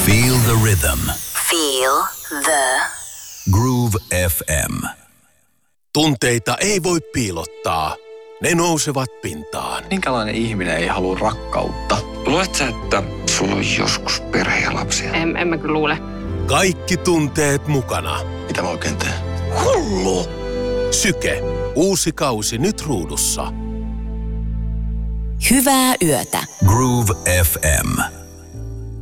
Feel the rhythm. Feel the Groove FM. Tunteita ei voi piilottaa. Ne nousevat pintaan. Minkälainen ihminen ei halua rakkautta? Luuletko sä, että sulla on joskus perhe ja lapsia? En mä kyllä luule. Kaikki tunteet mukana. Mitä mä oikein teen? Hullu! Syke. Uusi kausi nyt ruudussa. Hyvää yötä. Groove FM.